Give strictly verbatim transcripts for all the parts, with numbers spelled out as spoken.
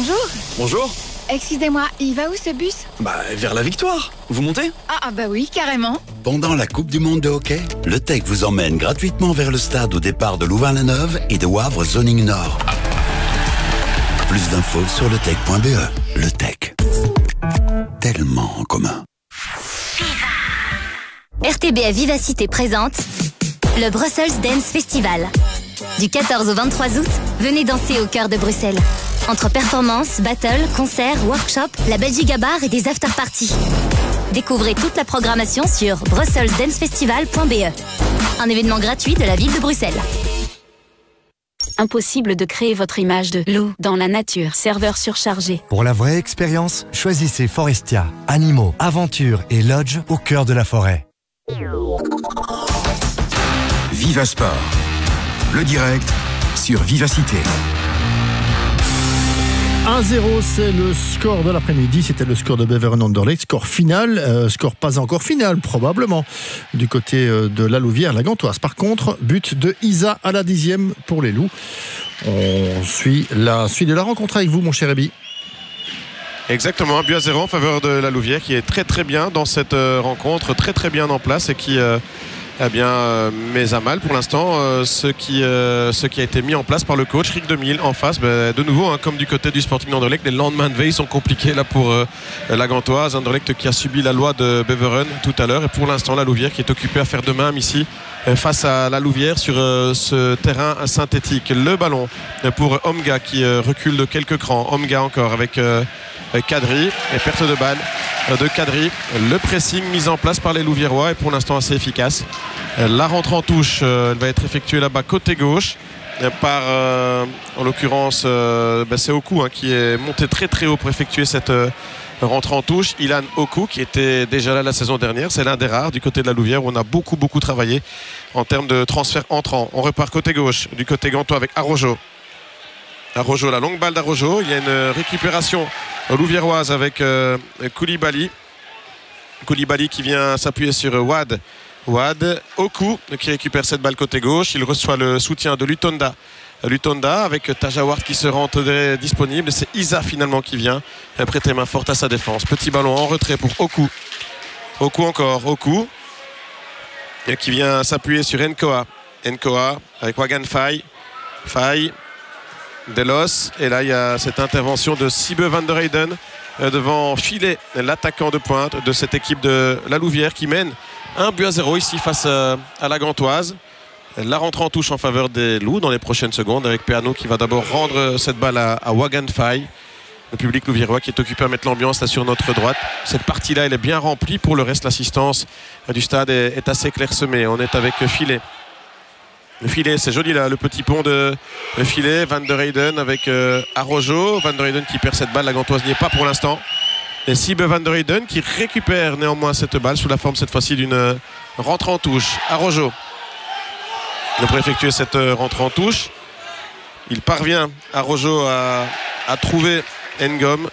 Bonjour. Bonjour. Excusez-moi, il va où ce bus? Bah, vers la victoire. Vous montez? Ah, ah bah oui, carrément. Pendant la Coupe du Monde de hockey, le Tech vous emmène gratuitement vers le stade au départ de Louvain-la-Neuve et de Wavre Zoning Nord. Plus d'infos sur le tech point b e. Le Tech. Tellement en commun. R T B A Vivacité présente le Brussels Dance Festival. Du quatorze au vingt-trois août, venez danser au cœur de Bruxelles. Entre performances, battles, concerts, workshops, la Belgique à bar et des after-parties. Découvrez toute la programmation sur brussels dance festival point b e. Un événement gratuit de la ville de Bruxelles. Impossible de créer votre image de loup dans la nature. Serveur surchargé. Pour la vraie expérience, choisissez Forestia. Animaux, aventures et lodge au cœur de la forêt. Viva Sport. Le direct sur Vivacité. un zéro, c'est le score de l'après-midi. C'était le score de Beveren-Anderlecht. Score final, euh, score pas encore final, probablement, du côté euh, de la Louvière, la Gantoise. Par contre, but de Isa à la dixième pour les Loups. On suit la suite de la rencontre avec vous, mon cher Ebi. Exactement, un but à zéro en faveur de la Louvière qui est très très bien dans cette euh, rencontre, très très bien en place et qui... Euh, Eh bien, euh, mais à mal pour l'instant euh, ce, qui, euh, ce qui a été mis en place par le coach Rick Demille en face. Ben, de nouveau, hein, comme du côté du Sporting Anderlecht, les lendemains de veille sont compliqués là pour euh, la Gantoise. Anderlecht qui a subi la loi de Beveren tout à l'heure. Et pour l'instant, la Louvière qui est occupée à faire de même ici euh, face à la Louvière sur euh, ce terrain synthétique. Le ballon pour Omga qui euh, recule de quelques crans. Omga encore avec euh, Kadri et perte de balle de Kadri. Le pressing mis en place par les Louviérois est pour l'instant assez efficace. La rentrée en touche, elle va être effectuée là-bas côté gauche par, euh, en l'occurrence, euh, ben c'est Oku hein, qui est monté très très haut pour effectuer cette euh, rentrée en touche. Ilan Oku qui était déjà là la saison dernière, c'est l'un des rares du côté de la Louvière où on a beaucoup beaucoup travaillé en termes de transfert entrant. On repart côté gauche, du côté gantois avec Arrojo. Arrojo, la longue balle d'Arrojo. Il y a une récupération louviéroise avec euh, Koulibaly. Koulibaly qui vient s'appuyer sur Wad. Wad, Oku qui récupère cette balle côté gauche. Il reçoit le soutien de Lutonda. Lutonda avec Tajawart qui se rend disponible. C'est Isa finalement qui vient prêter main forte à sa défense. Petit ballon en retrait pour Oku. Oku encore, Oku qui vient s'appuyer sur Nkoa. Nkoa avec Wagan Faye. Faye. Delos, et là il y a cette intervention de Sibe van der Heyden euh, devant Filet, l'attaquant de pointe de cette équipe de la Louvière qui mène un but à zéro ici face euh, à la Gantoise. La rentrée en touche en faveur des Loups dans les prochaines secondes avec Peano qui va d'abord rendre cette balle à, à Wagan Faye. Le public louviérois qui est occupé à mettre l'ambiance là sur notre droite. Cette partie là elle est bien remplie, pour le reste l'assistance du stade est, est assez clairsemée. On est avec Filet. Le filet, c'est joli là, le petit pont de le filet. Van der Heyden avec euh, Arrojo. Van der Heyden qui perd cette balle, la Gantoise n'y est pas pour l'instant. Et Sibe Van der Heyden qui récupère néanmoins cette balle sous la forme cette fois-ci d'une euh, rentrée en touche. Arrojo. Pour effectuer cette euh, rentrée en touche, il parvient, Arrojo, à, à trouver Ngom.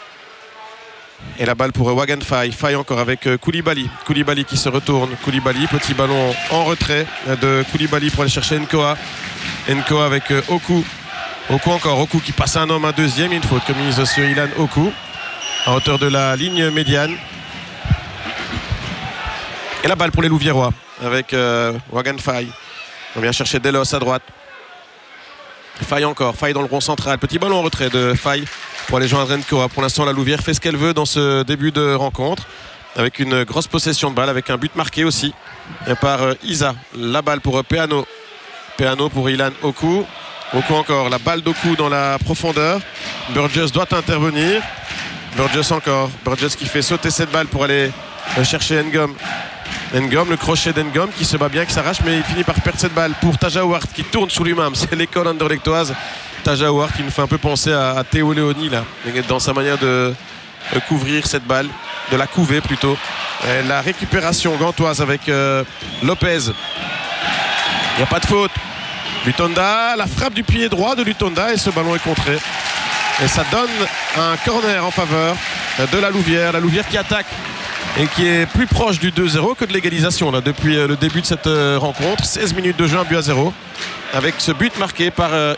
Et la balle pour Wagan Faye. Faye encore avec Koulibaly. Koulibaly qui se retourne. Koulibaly, petit ballon en retrait de Koulibaly pour aller chercher Nkoa. Nkoa avec Oku. Oku encore. Oku qui passe un homme, un deuxième. Une faute commise sur Ilan Oku à hauteur de la ligne médiane. Et la balle pour les Louviérois avec euh, Wagan Faye. On vient chercher Delos à droite. Faye encore. Faye dans le rond central. Petit ballon en retrait de Faye pour aller joindre Nkoa. Pour l'instant, la Louvière fait ce qu'elle veut dans ce début de rencontre avec une grosse possession de balle, avec un but marqué aussi par Isa. La balle pour Peano. Peano pour Ilan Oku. Oku encore. La balle d'Oku dans la profondeur. Burgess doit intervenir. Burgess encore. Burgess qui fait sauter cette balle pour aller chercher Ngom. Ngom, le crochet d'Ngom qui se bat bien, qui s'arrache, mais il finit par perdre cette balle pour Tajawart qui tourne sous lui-même. C'est l'école anderlechtoise. Tajawart qui nous fait un peu penser à, à Théo Léoni là, dans sa manière de, de couvrir cette balle, de la couver plutôt. Et la récupération gantoise avec euh, Lopez. Il n'y a pas de faute. Lutonda, la frappe du pied droit de Lutonda et ce ballon est contré. Et ça donne un corner en faveur de la Louvière. La Louvière qui attaque et qui est plus proche du deux zéro que de l'égalisation là, depuis le début de cette rencontre. seize minutes de jeu, un but à zéro avec ce but marqué par euh,